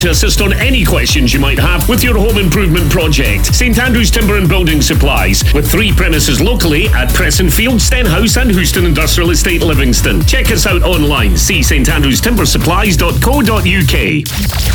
to assist on any questions you might have with your home improvement project. St Andrews Timber and Building Supplies, with 3 premises locally at Pressenfield, Stenhouse and Houston Industrial Estate, Livingston. Check us out online, see standrewstimbersupplies.co.uk.